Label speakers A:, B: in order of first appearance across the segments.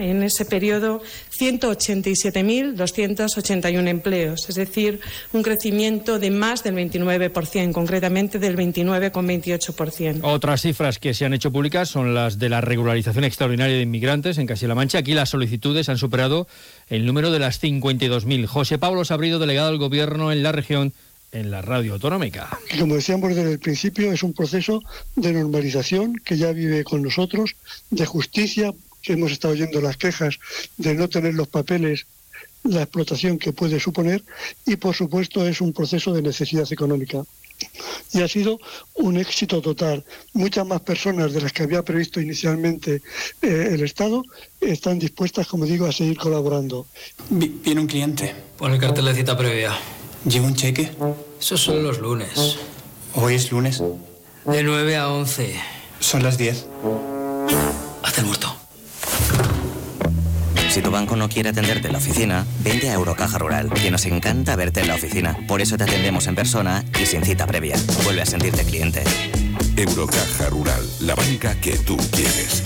A: en ese periodo 187.281 empleos, es decir, un crecimiento de más del 29%, concretamente del 29,28%.
B: Otras cifras que se han hecho públicas son las de la regularización extraordinaria de inmigrantes en Castilla-La Mancha. Aquí las solicitudes han superado el número de las 52.000. José Pablo Sabrido, delegado del Gobierno en la región, en la radio autonómica.
C: Como decíamos desde el principio, es un proceso de normalización que ya vive con nosotros, de justicia, que hemos estado oyendo las quejas de no tener los papeles, la explotación que puede suponer, y por supuesto es un proceso de necesidad económica. Y ha sido un éxito total. Muchas más personas de las que había previsto inicialmente el Estado están dispuestas, como digo, a seguir colaborando.
D: Viene un cliente.
E: Pon el cartel de cita previa.
D: ¿Lleva un cheque?
E: Esos son los lunes.
D: ¿Hoy es lunes?
E: De 9 a 11.
D: Son las 10.
E: Hazte el muerto.
F: Si tu banco no quiere atenderte en la oficina, vente a Eurocaja Rural, que nos encanta verte en la oficina. Por eso te atendemos en persona y sin cita previa. Vuelve a sentirte cliente.
G: Eurocaja Rural, la banca que tú quieres.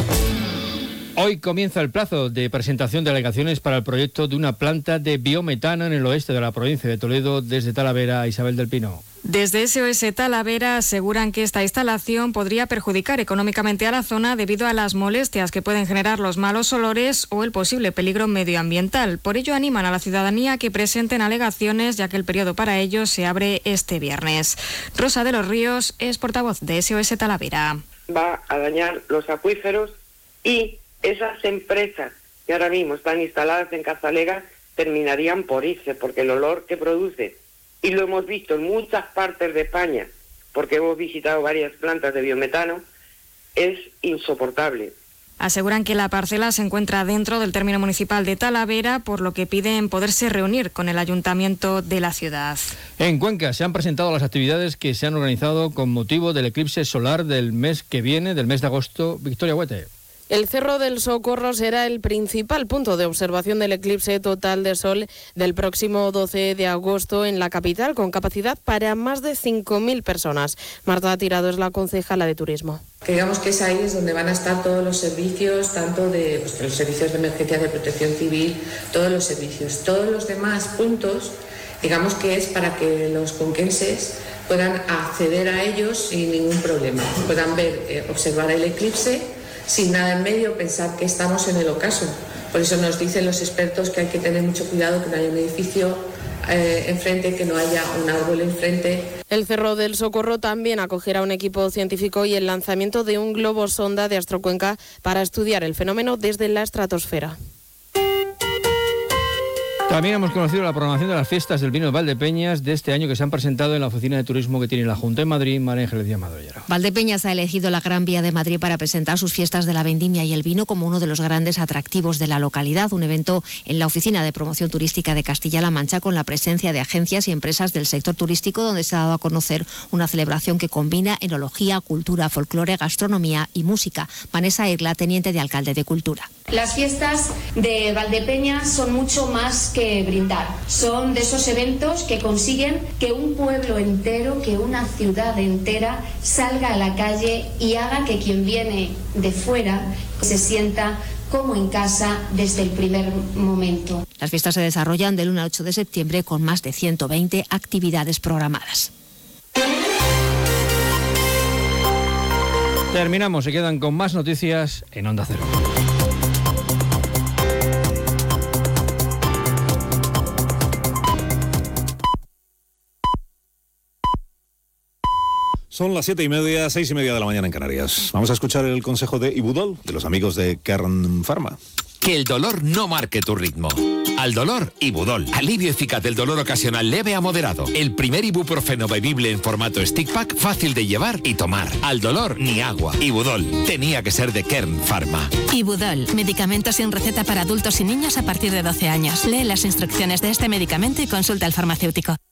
B: Hoy comienza el plazo de presentación de alegaciones para el proyecto de una planta de biometano en el oeste de la provincia de Toledo, desde Talavera. Isabel del Pino.
H: Desde SOS Talavera aseguran que esta instalación podría perjudicar económicamente a la zona debido a las molestias que pueden generar los malos olores o el posible peligro medioambiental. Por ello animan a la ciudadanía a que presenten alegaciones, ya que el periodo para ello se abre este viernes. Rosa de los Ríos es portavoz de SOS Talavera.
I: Va a dañar los acuíferos y esas empresas que ahora mismo están instaladas en Cazalega terminarían por irse, porque el olor que produce, y lo hemos visto en muchas partes de España, porque hemos visitado varias plantas de biometano, es insoportable.
H: Aseguran que la parcela se encuentra dentro del término municipal de Talavera, por lo que piden poderse reunir con el ayuntamiento de la ciudad.
B: En Cuenca se han presentado las actividades que se han organizado con motivo del eclipse solar del mes que viene, del mes de agosto. Victoria Huete.
J: El Cerro del Socorro será el principal punto de observación del eclipse total de sol del próximo 12 de agosto en la capital, con capacidad para más de 5.000 personas. Marta Tirado es la concejala de Turismo.
K: Creemos que es ahí es donde van a estar todos los servicios, tanto de los servicios de emergencia, de protección civil, todos los servicios. Todos los demás puntos, digamos que es para que los conquenses puedan acceder a ellos sin ningún problema, puedan ver, observar el eclipse sin nada en medio, pensar que estamos en el ocaso. Por eso nos dicen los expertos que hay que tener mucho cuidado, que no haya un edificio enfrente, que no haya un árbol enfrente.
J: El Cerro del Socorro también acogerá un equipo científico y el lanzamiento de un globo sonda de Astrocuenca para estudiar el fenómeno desde la estratosfera.
B: También hemos conocido la programación de las fiestas del vino de Valdepeñas de este año, que se han presentado en la oficina de turismo que tiene la Junta en Madrid. María Ángeles Díaz Madroñero.
L: Valdepeñas ha elegido la Gran Vía de Madrid para presentar sus fiestas de la vendimia y el vino como uno de los grandes atractivos de la localidad. Un evento en la oficina de promoción turística de Castilla-La Mancha, con la presencia de agencias y empresas del sector turístico, donde se ha dado a conocer una celebración que combina enología, cultura, folclore, gastronomía y música. Vanessa Irla, teniente de alcalde de Cultura.
M: Las fiestas de Valdepeñas son mucho más que brindar. Son de esos eventos que consiguen que un pueblo entero, que una ciudad entera salga a la calle y haga que quien viene de fuera se sienta como en casa desde el primer momento.
L: Las fiestas se desarrollan del 1 al 8 de septiembre con más de 120 actividades programadas.
B: Terminamos, se quedan con más noticias en Onda Cero.
N: Son las 7:30, 6:30 de la mañana en Canarias. Vamos a escuchar el consejo de Ibudol, de los amigos de Kern Pharma.
O: Que el dolor no marque tu ritmo. Al dolor, Ibudol. Alivio eficaz del dolor ocasional leve a moderado. El primer ibuprofeno bebible en formato stick pack, fácil de llevar y tomar. Al dolor, ni agua. Ibudol. Tenía que ser de Kern Pharma.
P: Ibudol. Medicamento sin receta para adultos y niños a partir de 12 años. Lee las instrucciones de este medicamento y consulta al farmacéutico.